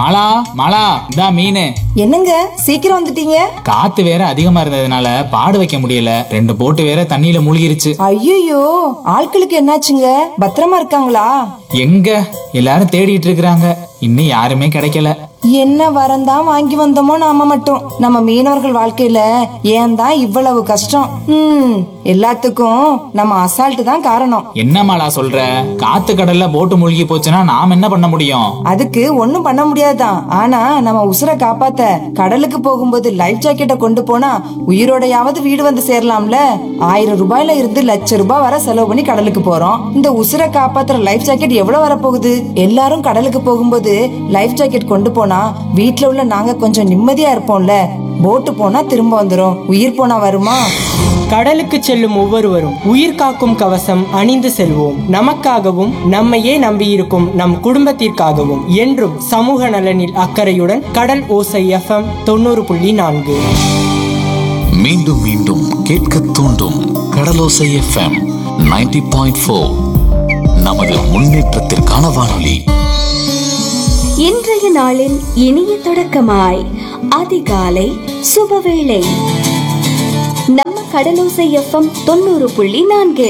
மாலா மாலா, இதா மீன். என்னங்க சீக்கிரம் வந்துட்டீங்க? காத்து வேற அதிகமா இருந்ததுனால பாடு வைக்க முடியல. 2 போட்டு வேற தண்ணியில மூழ்கிருச்சு. ஐயோ, ஆட்களுக்கு என்னாச்சுங்க? பத்திரமா இருக்காங்களா? எங்க எல்லாரும் தேடிட்டு இருக்கிறாங்க. இன்னும் யாருமே கிடைக்கல. என்ன வரந்தான் வாங்கி வந்தோமோ நாம மட்டும். நம்ம மீனவர்கள் வாழ்க்கையில ஏன் தான் இவ்வளவு கஷ்டம்? எல்லாத்துக்கும் நம்ம அசால்ட் தான் காரணம். என்ன மாலா சொல்ற? காத்து கடல்ல போட்டு மூழ்கி போச்சுன்னா நாம் என்ன பண்ண முடியும்? அதுக்கு ஒண்ணும் பண்ண முடியாதுதான். ஆனா நம்ம உசுரை காப்பாத்த கடலுக்கு போகும்போது லைஃப் ஜாக்கெட்டை கொண்டு போனா உயிரோடையாவது வீடு வந்து சேரலாம்ல. 1000 ரூபாயில இருந்து லட்சம் ரூபாய் வர செலவு பண்ணி கடலுக்கு போறோம். இந்த உசுரை காப்பாத்துற லைஃப் ஜாக்கெட் எவ்வளவு வரப்போகுது? எல்லாரும் கடலுக்கு போகும்போது லைஃப் ஜாக்கெட் கொண்டு போனா வீட்ல உள்ள நாங்க கொஞ்சம் நிம்மதியா இருப்போம்ல. போட்டு போனா திரும்ப வந்துரும், உயிர் போனா வருமா? கடலுக்கு செல்லும் ஒவ்வொருவரும் உயிர் காக்கும் கவசம் அணிந்து செல்வோம். நமக்காகவும் நம்மையே நம்பியிருக்கும் நம் குடும்பத்திற்காகவும் என்றும் சமூக நலனில் அக்கறையுடன் கடல் ஓசை FM 90.4. மீண்டும் மீண்டும் கேட்க தூண்டும் கடலோசை FM 90.4. நமது முன்னேற்றத்திற்கான வானொலி. இன்றைய நாளின் இனிய தொடக்கமாய் அதிகாலை சுபவேளை நம்ம கடலோசை FM 90.4.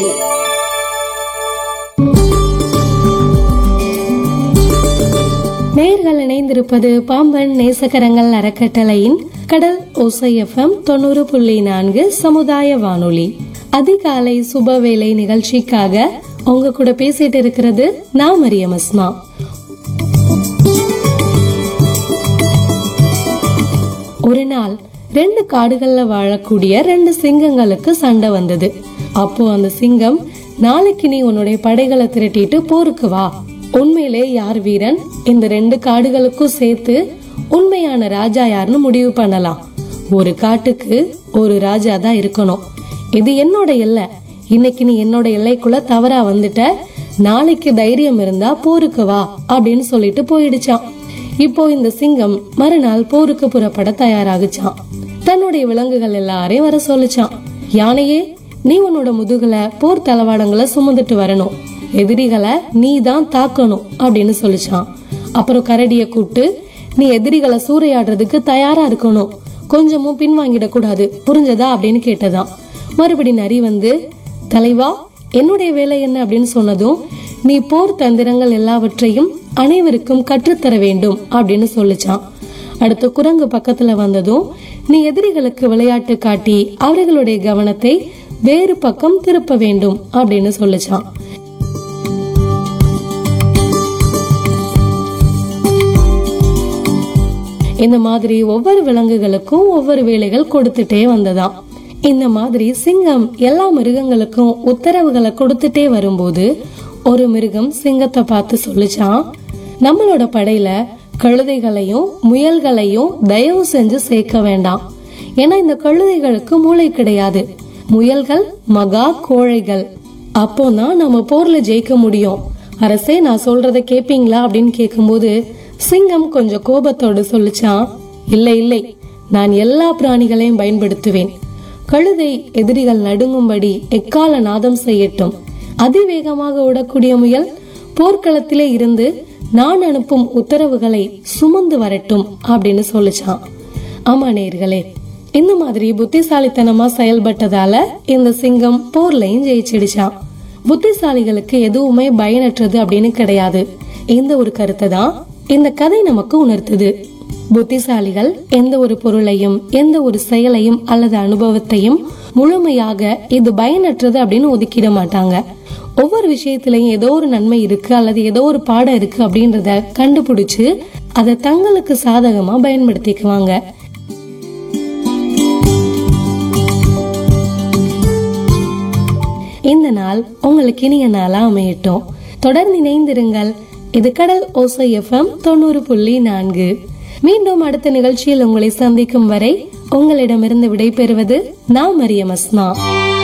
நேர்கள் இணைந்திருப்பது பாம்பன் நேசகரங்கள் அறக்கட்டளையின் கடல் ஓசை FM 90.4 சமுதாய வானொலி. அதிகாலை சுபவேளை நிகழ்ச்சிக்காக உங்க கூட பேசிட்டு இருக்கிறது நான் மரியம் அஸ்மா. ஒரு நாள் 2 காடுகள்ல வாழக்கூடிய 2 சிங்கங்களுக்கு சண்டை வந்தது. அப்போ அந்த சிங்கம், நாளைக்கு நீ உன்னுடைய படைகளை திரட்டிட்டு போருக்கு வா. உண்மையிலே யார் வீரன், இந்த 2 காடுகளுக்கும் சேர்த்து உண்மையான ராஜா யாருன்னு முடிவு பண்ணலாம். ஒரு காட்டுக்கு ஒரு ராஜா தான் இருக்கணும். இது என்னோட எல்லை. இன்னைக்கு நீ என்னோட எல்லைக்குள்ள தவறா வந்துட்ட. நாளைக்கு தைரியம் இருந்தா போருக்கு வா அப்படின்னு சொல்லிட்டு போயிடுச்சான். இப்போ இந்த சிங்கம் மறுநாள் போருக்கு புறப்பட தயாராகுச்சான். தன்னுடைய விலங்குகள் எல்லாரையும் வர சொல்லிச்சான். யானையே, நீ உன்னோட முதுகுல போர் தளவாடங்களை சுமந்துட்டு வரணும். எதிரிகளை நீ தான் தாக்கணும் அப்படின்னு சொல்லிச்சான். அப்புறம் கரடிய கூப்பிட்டு, நீ எதிரிகளை சூறையாடுறதுக்கு தயாரா இருக்கணும். கொஞ்சமும் பின்வாங்கிட கூடாது, புரிஞ்சதா அப்படின்னு கேட்டதான். மறுபடி நரி வந்து, தலைவா, என்னுடைய வேலை என்ன அப்படின்னு சொன்னதும், நீ போர் தந்திரங்கள் எல்லாவற்றையும் அனைவருக்கும் கற்றுத்தர வேண்டும் அப்படின்னு சொல்லிச்சான். அடுத்த குரங்கு பக்கத்துல வந்ததும், நீ எதிரிகளுக்கு விளையாட்டு காட்டி அவர்களுடைய கவனத்தை வேறு பக்கம் திருப்ப வேண்டும் அப்படின்னு சொல்லிச்சான். இந்த மாதிரி ஒவ்வொரு விலங்குகளுக்கும் ஒவ்வொரு வேலைகள் கொடுத்துட்டே வந்ததாம். இந்த மாதிரி சிங்கம் எல்லா மிருகங்களுக்கும் உத்தரவுகளை கொடுத்துட்டே வரும்போது ஒரு மிருகம் சிங்கத்தை பார்த்து சொல்லிச்சான், நம்மளோட படையில கழுதைகளையும் முயல்களையும் தயவு செஞ்சு சேர்க்க வேண்டாம். ஏன்னா இந்த கழுதைகளுக்கு மூளை கிடையாது. முயல்கள் மகா கோழைகள். அப்போதான் நம்ம போர்ல ஜெயிக்க முடியும். அரசே, நான் சொல்றத கேப்பீங்களா அப்படின்னு கேக்கும்போது சிங்கம் கொஞ்சம் கோபத்தோடு சொல்லிச்சான், இல்லை இல்லை, நான் எல்லா பிராணிகளையும் பயன்படுத்துவேன். கழுதை எதிரிகள் நடுங்கும்படி எக்கால நாதம் செய்யட்டும். அதிவேகமாக ஓடக்கூடிய முயல் போர்க்களத்திலே இருந்து நான் அனுப்பும் உத்தரவுகளை சுமந்து வரட்டும் அப்படின்னு சொல்லிச்சான். ஆமா நேயர்களே, இந்த மாதிரி புத்திசாலித்தனமா செயல்பட்டதால இந்த சிங்கம் போர்லையும் ஜெயிச்சிடுச்சான். புத்திசாலிகளுக்கு எதுவுமே பயனற்றது அப்படின்னு கிடையாது. இந்த ஒரு கருத்தை தான் இந்த கதை நமக்கு உணர்த்துது. புத்திசாலிகள் எந்த ஒரு பொருளையும் எந்த ஒரு செயலையும் அல்லது அனுபவத்தையும் முழுமையாக இது பயனற்றது அப்படின்னு ஒதுக்கிட மாட்டாங்க. ஒவ்வொரு விஷயத்திலையும் ஏதோ ஒரு நன்மை இருக்கு அல்லது ஏதோ ஒரு பாடம் இருக்கு அப்படின்றத கண்டுபிடிச்சு அதை தங்களுக்கு சாதகமா பயன்படுத்திக்குவாங்க. இந்த நாள் உங்களுக்கு இனிய நாளா அமையட்டும். தொடர்ந்து இணைந்திருங்கள். இது கடல் ஓசை FM 90.4. மீண்டும் அடுத்த நிகழ்ச்சியில் உங்களை சந்திக்கும் வரை உங்களிடமிருந்து விடைபெறுவது நான் மரியம் அஸ்மா.